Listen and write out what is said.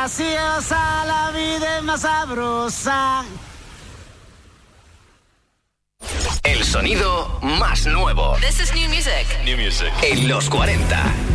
graciosa, la vida es más sabrosa. El sonido más nuevo. This is new music. En los 40.